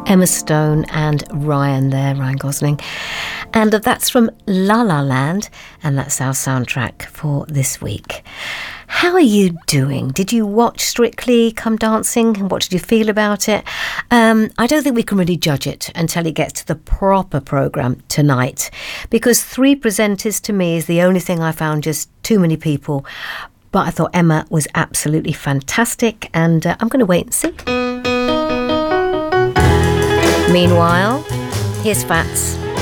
Emma Stone and Ryan Gosling. And that's from La La Land, and that's our soundtrack for this week. How are you doing? Did you watch Strictly Come Dancing? And what did you feel about it? I don't think we can really judge it until it gets to the proper programme tonight, because 3 presenters to me is the only thing I found just too many people. But I thought Emma was absolutely fantastic, and I'm going to wait and see. Meanwhile, here's Fats